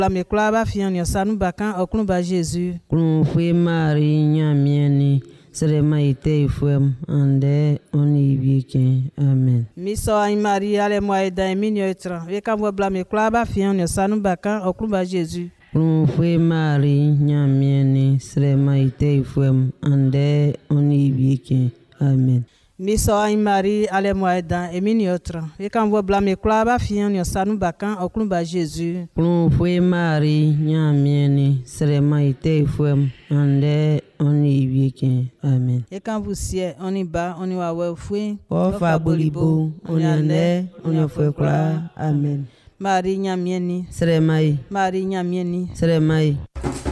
La mécla ba fian yo sanu bakan okunu ba Jésus. Klon fwe Marie nyamieni seremaite ifwem ande oni biken. Amen. Miso ay Marie ale moi dan minyo etra. We kan bo bla mécla ba fian yo sanu bakan okunu ba Jésus. Klon fwe Marie nyamieni seremaite ifwem ande oni biken. Amen. Miso ay Marie ale moi dan minyo etra. We kan bo bla mécla ba fian yo sanu bakan okunu ba Jésus. Klon fwe Marie nyamieni seremaite ifwem ande oni biken. Amen. Et quand vous siez, on y bat, on y va ouais fouet. O fa bolibo, on y ande, on y fwe kla. Amen. Marie nyamieni. Seremai, Marie nyamieni. seremai.